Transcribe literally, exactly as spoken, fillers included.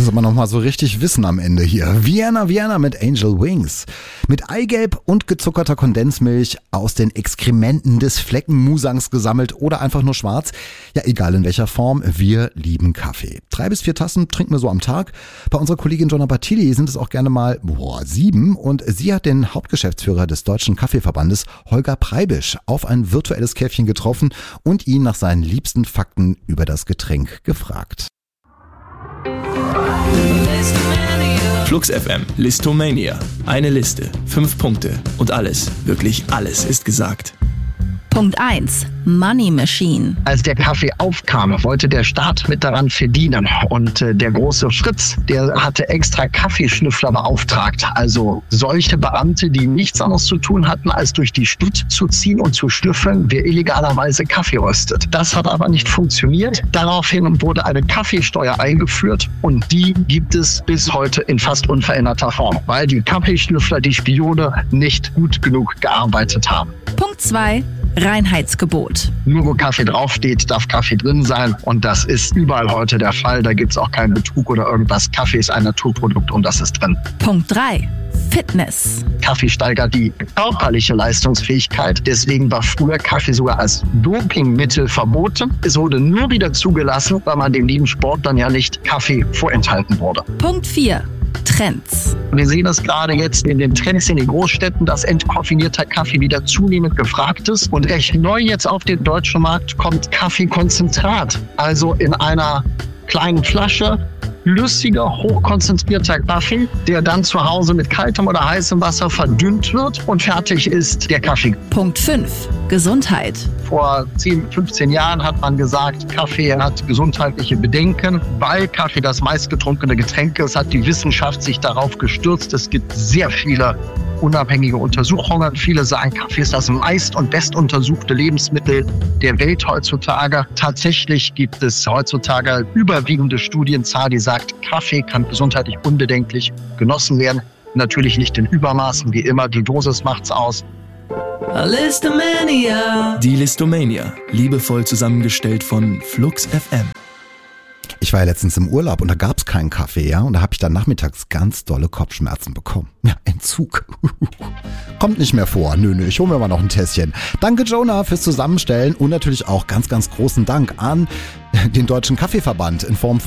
es aber nochmal so richtig wissen am Ende hier. Vienna, Vienna mit Angel Wings. Mit Eigelb und gezuckerter Kondensmilch aus den Exkrementen des Fleckenmusangs gesammelt oder einfach nur schwarz. Ja, egal in welcher Form, wir lieben Kaffee. Drei bis vier Tassen trinken wir so am Tag. Bei unserer Kollegin Jonna Bartilli sind es auch gerne mal, boah, sieben. Und sie hat den Hauptgeschäftsführer des Deutschen Kaffeeverbandes, Holger Preibisch, auf ein virtuelles Käffchen getroffen und ihn nach seinen liebsten Fakten über das Getränk gefragt. Flux F M, Listomania. Eine Liste, fünf Punkte und alles, wirklich alles ist gesagt. Punkt eins. Money Machine. Als der Kaffee aufkam, wollte der Staat mit daran verdienen. Und äh, der große Fritz, der hatte extra Kaffeeschnüffler beauftragt. Also solche Beamte, die nichts anderes zu tun hatten, als durch die Stadt zu ziehen und zu schnüffeln, wer illegalerweise Kaffee röstet. Das hat aber nicht funktioniert. Daraufhin wurde eine Kaffeesteuer eingeführt und die gibt es bis heute in fast unveränderter Form, weil die Kaffeeschnüffler, die Spione, nicht gut genug gearbeitet haben. Punkt zwei. Reinheitsgebot. Nur wo Kaffee draufsteht, darf Kaffee drin sein und das ist überall heute der Fall. Da gibt es auch keinen Betrug oder irgendwas. Kaffee ist ein Naturprodukt und das ist drin. Punkt drei. Fitness. Kaffee steigert die körperliche Leistungsfähigkeit. Deswegen war früher Kaffee sogar als Dopingmittel verboten. Es wurde nur wieder zugelassen, weil man dem lieben Sportlern ja nicht Kaffee vorenthalten wurde. Punkt vier. Trends. Wir sehen das gerade jetzt in den Trends in den Großstädten, dass entkoffinierter Kaffee wieder zunehmend gefragt ist. Und recht neu jetzt auf den deutschen Markt kommt Kaffeekonzentrat. Also in einer kleinen Flasche flüssiger, hochkonzentrierter Kaffee, der dann zu Hause mit kaltem oder heißem Wasser verdünnt wird und fertig ist der Kaffee. Punkt fünf. Gesundheit. Vor zehn, fünfzehn Jahren hat man gesagt, Kaffee hat gesundheitliche Bedenken. Weil Kaffee das meistgetrunkene Getränk ist, hat die Wissenschaft sich darauf gestürzt. Es gibt sehr viele unabhängige Untersuchungen. Viele sagen, Kaffee ist das meist und bestuntersuchte Lebensmittel der Welt heutzutage. Tatsächlich gibt es heutzutage überwiegende Studienzahl, die sagt, Kaffee kann gesundheitlich unbedenklich genossen werden. Natürlich nicht in Übermaßen, wie immer, die Dosis macht's aus. Listomania. Die Listomania, liebevoll zusammengestellt von Flux F M. Ich war ja letztens im Urlaub und da gab's keinen Kaffee, ja, und da habe ich dann nachmittags ganz dolle Kopfschmerzen bekommen. Ja, Entzug. Kommt nicht mehr vor. Nö, nö, ich hole mir mal noch ein Tässchen. Danke, Jonah, fürs Zusammenstellen und natürlich auch ganz, ganz großen Dank an den Deutschen Kaffeeverband in Form